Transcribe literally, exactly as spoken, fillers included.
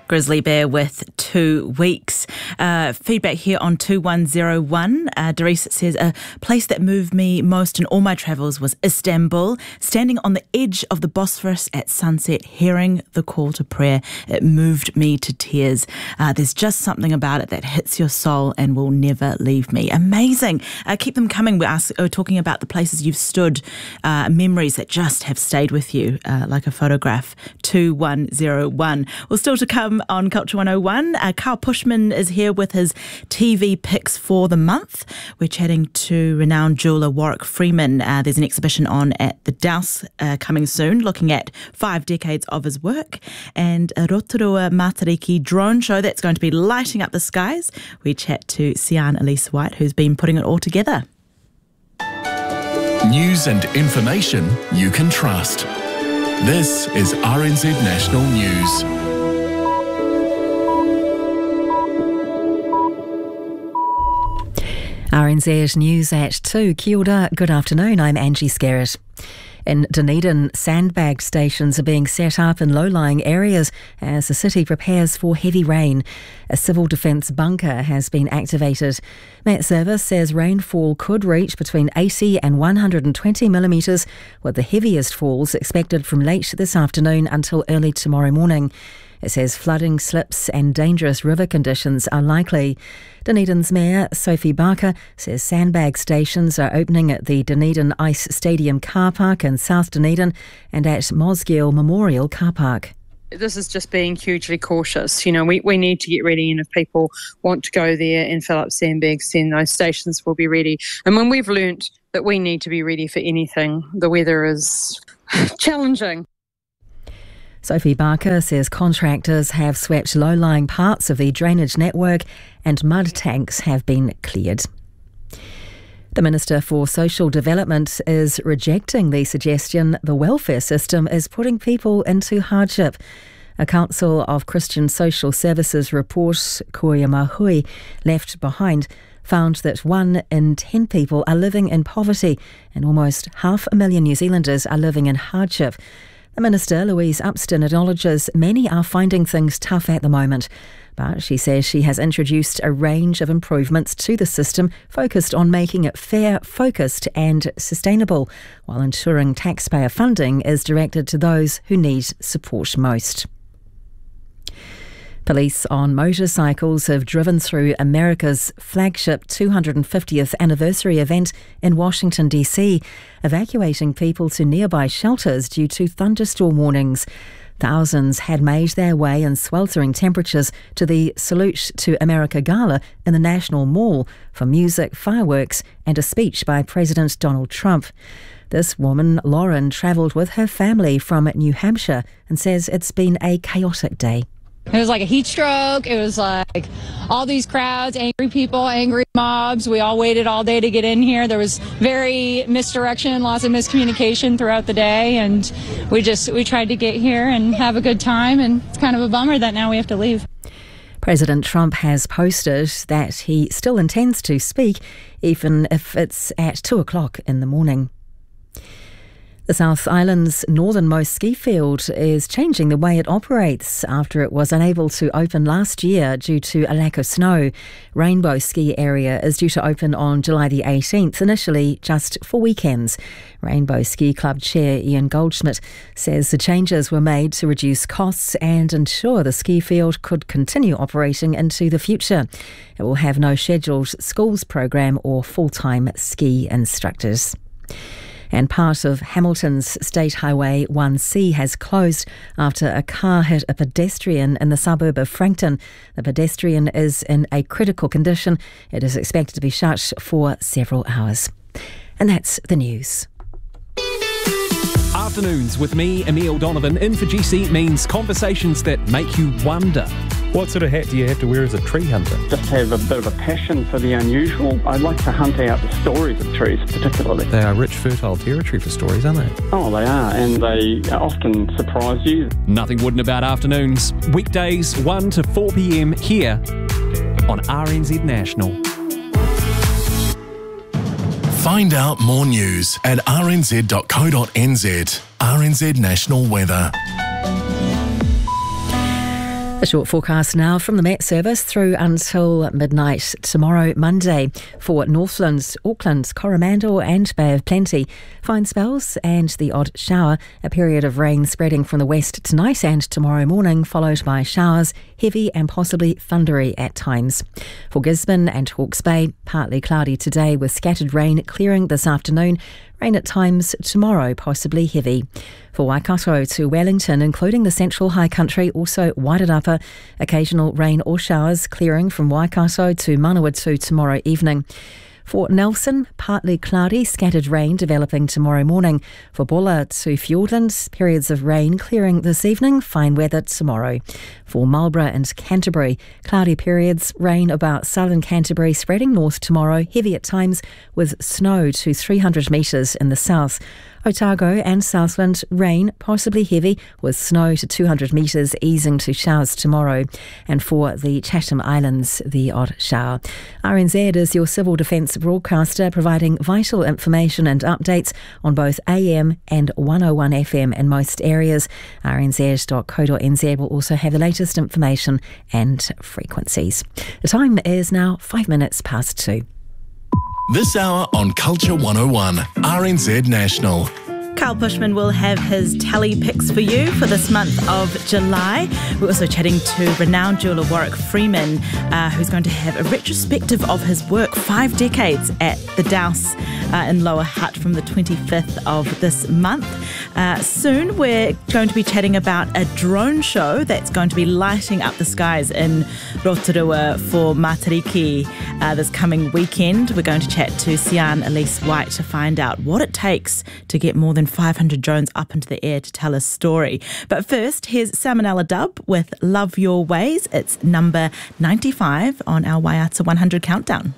Grizzly Bear with two weeks. Uh, feedback here on two one zero one. Uh, Doris says, a place that moved me most in all my travels was Istanbul. Standing on the edge of the Bosphorus at sunset, hearing the call to prayer, it moved me to tears. Uh, there's just something about it that hits your soul and will never leave me. Amazing. Uh, keep them coming. We're, ask, we're talking about the places you've stood, uh, memories that just have stayed with you, uh, like a photograph. two one zero one. Well, still to come on Culture one oh one, uh, Carl Pushman is here with his T V picks for the month. We're chatting to renowned jeweller Warwick Freeman. Uh, there's an exhibition on at the Douse uh, coming soon, looking at five decades of his work. And a Rotorua Matariki drone show that's going to be lighting up the skies. We chat to Sian Elise White, who's been putting it all together. News and information you can trust. This is R N Z National News. R N Z News at two. Kia ora, good afternoon, I'm Angie Skerritt. In Dunedin, sandbag stations are being set up in low-lying areas as the city prepares for heavy rain. A civil defence bunker has been activated. Met Service says rainfall could reach between eighty and one hundred twenty millimetres, with the heaviest falls expected from late this afternoon until early tomorrow morning. It says flooding, slips and dangerous river conditions are likely. Dunedin's Mayor, Sophie Barker, says sandbag stations are opening at the Dunedin Ice Stadium car park in South Dunedin and at Mosgiel Memorial car park. This is just being hugely cautious. You know, we, we need to get ready, and if people want to go there and fill up sandbags, then those stations will be ready. And when we've learnt that we need to be ready for anything, the weather is challenging. Sophie Barker says contractors have swept low-lying parts of the drainage network and mud tanks have been cleared. The Minister for Social Development is rejecting the suggestion the welfare system is putting people into hardship. A Council of Christian Social Services report, Koia Mahui, left behind, found that one in ten people are living in poverty and almost half a million New Zealanders are living in hardship. The Minister, Louise Upston, acknowledges many are finding things tough at the moment, but she says she has introduced a range of improvements to the system focused on making it fair, focused and sustainable, while ensuring taxpayer funding is directed to those who need support most. Police on motorcycles have driven through America's flagship two hundred fiftieth anniversary event in Washington, D C, evacuating people to nearby shelters due to thunderstorm warnings. Thousands had made their way in sweltering temperatures to the Salute to America Gala in the National Mall for music, fireworks and a speech by President Donald Trump. This woman, Lauren, travelled with her family from New Hampshire and says it's been a chaotic day. It was like a heat stroke. It was like all these crowds, angry people, angry mobs. We all waited all day to get in here. There was very misdirection, lots of miscommunication throughout the day, and we just we tried to get here and have a good time, and it's kind of a bummer that now we have to leave. President Trump has posted that he still intends to speak, even if it's at two o'clock in the morning. The South Island's northernmost ski field is changing the way it operates after it was unable to open last year due to a lack of snow. Rainbow Ski Area is due to open on July the eighteenth, initially just for weekends. Rainbow Ski Club Chair Ian Goldschmidt says the changes were made to reduce costs and ensure the ski field could continue operating into the future. It will have no scheduled schools program or full-time ski instructors. And part of Hamilton's State Highway one C has closed after a car hit a pedestrian in the suburb of Frankton. The pedestrian is in a critical condition. It is expected to be shut for several hours. And that's the news. Afternoons with me, Emile Donovan, in for G C means conversations that make you wonder. What sort of hat do you have to wear as a tree hunter? Just have a bit of a passion for the unusual. I like to hunt out the stories of trees, particularly. They are rich, fertile territory for stories, aren't they? Oh, they are, and they often surprise you. Nothing wooden about afternoons. Weekdays, one to four p.m. here on R N Z National. Find out more news at r n z dot co dot n z. R N Z National Weather. A short forecast now from the Met Service through until midnight tomorrow, Monday, for Northland, Auckland, Coromandel and Bay of Plenty. Fine spells and the odd shower, a period of rain spreading from the west tonight and tomorrow morning, followed by showers, heavy and possibly thundery at times. For Gisborne and Hawke's Bay, partly cloudy today with scattered rain clearing this afternoon. Rain at times tomorrow, possibly heavy. For Waikato to Wellington, including the central high country, also Wairarapa, occasional rain or showers clearing from Waikato to Manawatu tomorrow evening. For Nelson, partly cloudy, scattered rain developing tomorrow morning. For Bulla to Fiordland, periods of rain clearing this evening, fine weather tomorrow. For Marlborough and Canterbury, cloudy periods, rain about southern Canterbury spreading north tomorrow, heavy at times with snow to three hundred metres in the south. Otago and Southland, rain, possibly heavy, with snow to two hundred metres, easing to showers tomorrow. And for the Chatham Islands, the odd shower. R N Z is your civil defence broadcaster, providing vital information and updates on both A M and one oh one F M in most areas. r n z dot co dot n z will also have the latest information and frequencies. The time is now five minutes past two. This hour on Culture one oh one, R N Z National. Carl Bushman will have his tally picks for you for this month of July. We're also chatting to renowned jeweller Warwick Freeman, uh, who's going to have a retrospective of his work, five decades at the Dowse uh, in Lower Hutt from the twenty-fifth of this month. Uh, soon we're going to be chatting about a drone show that's going to be lighting up the skies in Rotorua for Matariki uh, this coming weekend. We're going to chat to Sian Elise White to find out what it takes to get more than five hundred drones up into the air to tell a story. But first, here's Salmonella Dub with Love Your Ways. It's number ninety-five on our Waiata one hundred countdown.